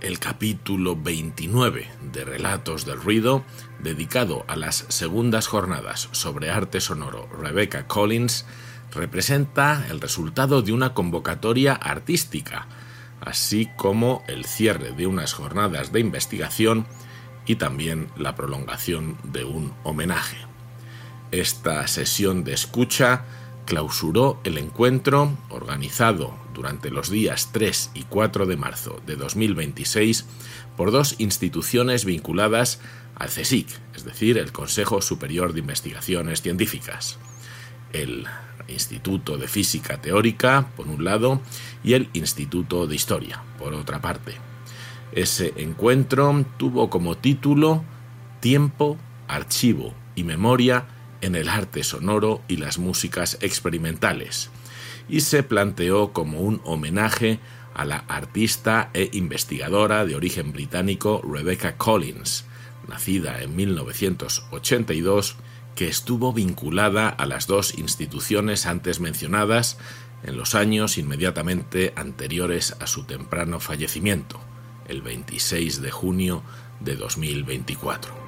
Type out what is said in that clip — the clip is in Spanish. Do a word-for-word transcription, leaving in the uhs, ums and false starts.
el capítulo veintinueve de Relatos del Ruido, dedicado a las segundas jornadas sobre arte sonoro Rebecca Collins, representa el resultado de una convocatoria artística, así como el cierre de unas jornadas de investigación y también la prolongación de un homenaje. Esta sesión de escucha clausuró el encuentro organizado durante los días tres y cuatro de marzo de dos mil veintiséis por dos instituciones vinculadas al CSIC, es decir, el Consejo Superior de Investigaciones Científicas, el Instituto de Física Teórica, por un lado, y el Instituto de Historia, por otra parte. Ese encuentro tuvo como título Tiempo, Archivo y Memoria en el arte sonoro y las músicas experimentales, y se planteó como un homenaje a la artista e investigadora de origen británico Rebecca Collins, nacida en mil novecientos ochenta y dos, que estuvo vinculada a las dos instituciones antes mencionadas en los años inmediatamente anteriores a su temprano fallecimiento, el veintiséis de junio de dos mil veinticuatro.